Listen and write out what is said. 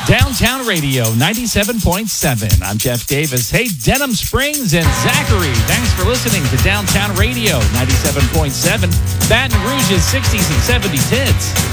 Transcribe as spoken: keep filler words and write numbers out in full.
Downtown Radio ninety-seven point seven. I'm Jeff Davis. Hey, Denham Springs and Zachary, thanks for listening to Downtown Radio ninety-seven point seven. Baton Rouge's sixties and seventies hits.